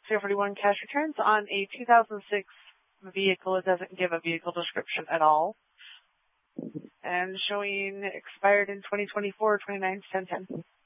041 cash returns on a 2006 vehicle. It doesn't give a vehicle description at all. And showing expired in 2024, 29/10/10.